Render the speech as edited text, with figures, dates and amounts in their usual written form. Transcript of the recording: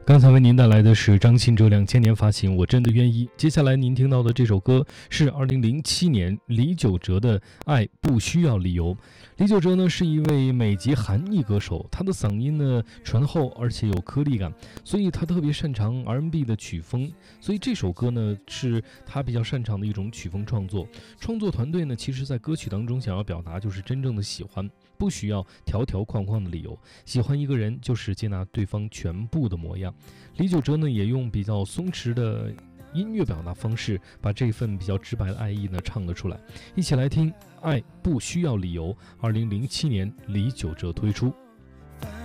刚才为您带来的是张信哲2000年发行《我真的愿意》。接下来您听到的这首歌是2007年李玖哲的《爱不需要理由》。李玖哲呢是一位美籍韩裔歌手，他的嗓音呢醇厚而且有颗粒感，所以他特别擅长 R&B 的曲风，所以这首歌呢是他比较擅长的一种曲风创作。创作团队呢其实在歌曲当中想要表达就是真正的喜欢，不需要条条框框的理由，喜欢一个人就是接纳对方全部的模样。李玖哲呢也用比较松弛的音乐表达方式，把这份比较直白的爱意呢唱了出来。一起来听《爱不需要理由》，2007年李玖哲推出。